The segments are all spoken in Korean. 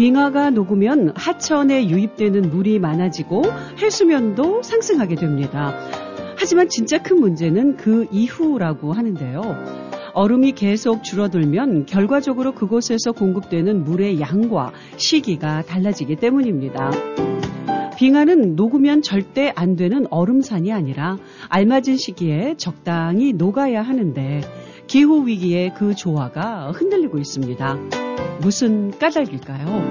빙하가 녹으면 하천에 유입되는 물이 많아지고 해수면도 상승하게 됩니다. 하지만 진짜 큰 문제는 그 이후라고 하는데요. 얼음이 계속 줄어들면 결과적으로 그곳에서 공급되는 물의 양과 시기가 달라지기 때문입니다. 빙하는 녹으면 절대 안 되는 얼음산이 아니라 알맞은 시기에 적당히 녹아야 하는데 기후위기에 그 조화가 흔들리고 있습니다. 무슨 까닭일까요?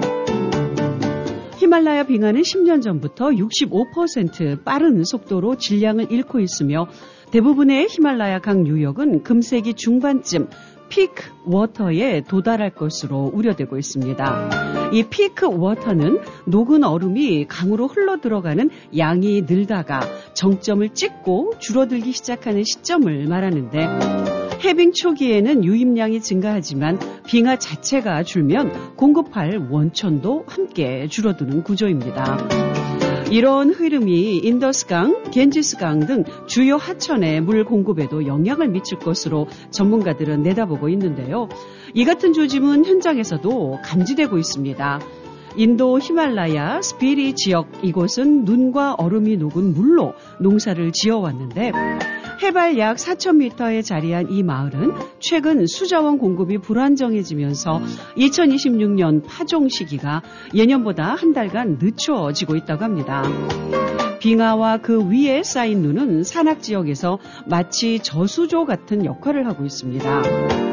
히말라야 빙하는 10년 전부터 65% 빠른 속도로 질량을 잃고 있으며 대부분의 히말라야 강 유역은 금세기 중반쯤 피크 워터에 도달할 것으로 우려되고 있습니다. 이 피크 워터는 녹은 얼음이 강으로 흘러 들어가는 양이 늘다가 정점을 찍고 줄어들기 시작하는 시점을 말하는데 해빙 초기에는 유입량이 증가하지만 빙하 자체가 줄면 공급할 원천도 함께 줄어드는 구조입니다. 이런 흐름이 인더스강, 겐지스강 등 주요 하천의 물 공급에도 영향을 미칠 것으로 전문가들은 내다보고 있는데요. 이 같은 조짐은 현장에서도 감지되고 있습니다. 인도 히말라야 스피리 지역 이곳은 눈과 얼음이 녹은 물로 농사를 지어왔는데 해발 약 4,000m에 자리한 이 마을은 최근 수자원 공급이 불안정해지면서 2026년 파종 시기가 예년보다 한 달간 늦춰지고 있다고 합니다. 빙하와 그 위에 쌓인 눈은 산악 지역에서 마치 저수조 같은 역할을 하고 있습니다.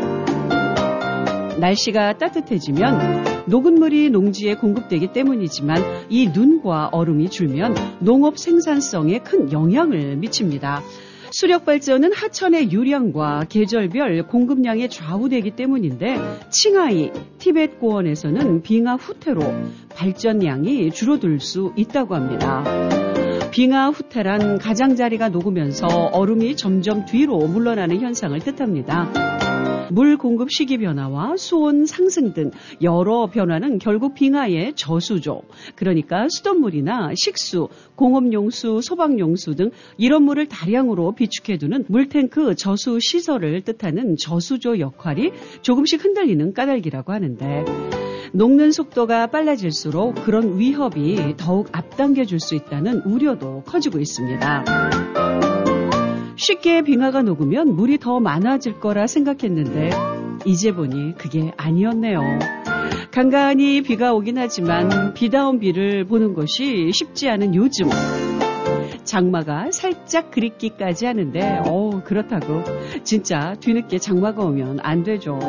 날씨가 따뜻해지면 녹은 물이 농지에 공급되기 때문이지만 이 눈과 얼음이 줄면 농업 생산성에 큰 영향을 미칩니다. 수력 발전은 하천의 유량과 계절별 공급량에 좌우되기 때문인데 칭하이, 티벳 고원에서는 빙하 후퇴로 발전량이 줄어들 수 있다고 합니다. 빙하 후퇴란 가장자리가 녹으면서 얼음이 점점 뒤로 물러나는 현상을 뜻합니다. 물 공급 시기 변화와 수온 상승 등 여러 변화는 결국 빙하의 저수조, 그러니까 수돗물이나 식수, 공업용수, 소방용수 등 이런 물을 다량으로 비축해두는 물탱크 저수 시설을 뜻하는 저수조 역할이 조금씩 흔들리는 까닭이라고 하는데 녹는 속도가 빨라질수록 그런 위협이 더욱 앞당겨질 수 있다는 우려도 커지고 있습니다. 쉽게 빙하가 녹으면 물이 더 많아질 거라 생각했는데 이제 보니 그게 아니었네요. 간간히 비가 오긴 하지만 비다운 비를 보는 것이 쉽지 않은 요즘. 장마가 살짝 그립기까지 하는데 그렇다고 진짜 뒤늦게 장마가 오면 안 되죠.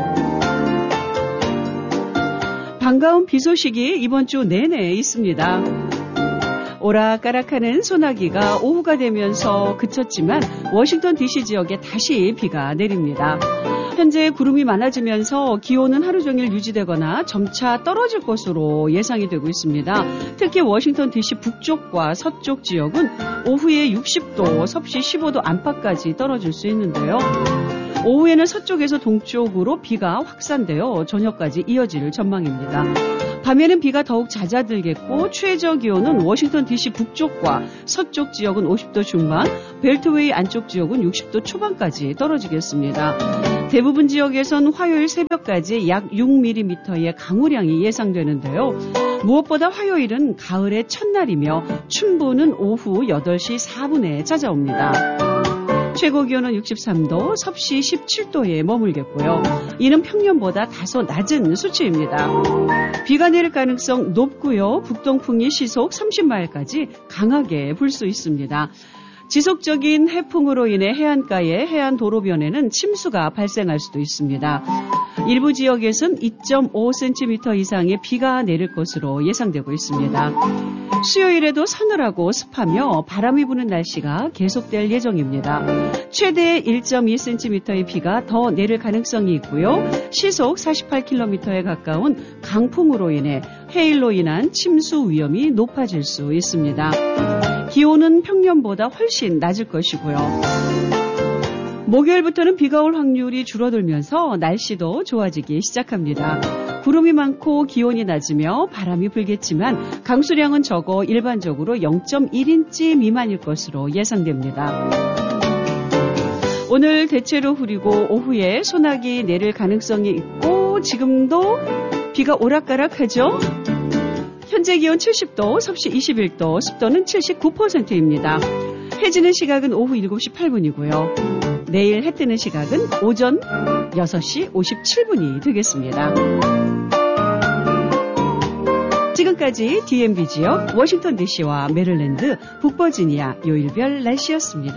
반가운 비 소식이 이번 주 내내 있습니다. 오락가락하는 소나기가 오후가 되면서 그쳤지만 워싱턴 DC 지역에 다시 비가 내립니다. 현재 구름이 많아지면서 기온은 하루 종일 유지되거나 점차 떨어질 것으로 예상이 되고 있습니다. 특히 워싱턴 DC 북쪽과 서쪽 지역은 오후에 60도, 섭씨 15도 안팎까지 떨어질 수 있는데요. 오후에는 서쪽에서 동쪽으로 비가 확산되어 저녁까지 이어질 전망입니다. 밤에는 비가 더욱 잦아들겠고 최저 기온은 워싱턴 DC 북쪽과 서쪽 지역은 50도 중반, 벨트웨이 안쪽 지역은 60도 초반까지 떨어지겠습니다. 대부분 지역에선 화요일 새벽까지 약 6mm의 강우량이 예상되는데요. 무엇보다 화요일은 가을의 첫날이며 춘보는 오후 8시 4분에 찾아옵니다. 최고 기온은 63도, 섭씨 17도에 머물겠고요. 이는 평년보다 다소 낮은 수치입니다. 비가 내릴 가능성 높고요. 북동풍이 시속 30마일까지 강하게 불 수 있습니다. 지속적인 해풍으로 인해 해안가의 해안 도로변에는 침수가 발생할 수도 있습니다. 일부 지역에선 2.5cm 이상의 비가 내릴 것으로 예상되고 있습니다. 수요일에도 서늘하고 습하며 바람이 부는 날씨가 계속될 예정입니다. 최대 1.2cm의 비가 더 내릴 가능성이 있고요. 시속 48km에 가까운 강풍으로 인해 해일로 인한 침수 위험이 높아질 수 있습니다. 기온은 평년보다 훨씬 낮을 것이고요. 목요일부터는 비가 올 확률이 줄어들면서 날씨도 좋아지기 시작합니다. 구름이 많고 기온이 낮으며 바람이 불겠지만 강수량은 적어 일반적으로 0.1인치 미만일 것으로 예상됩니다. 오늘 대체로 흐리고 오후에 소나기 내릴 가능성이 있고 지금도 비가 오락가락하죠. 현재 기온 70도, 섭씨 21도, 습도는 79%입니다. 해 지는 시각은 오후 7시 8분이고요. 내일 해 뜨는 시각은 오전 6시 57분이 되겠습니다. 지금까지 DMV 지역, 워싱턴 DC와 메릴랜드, 북버지니아 요일별 날씨였습니다.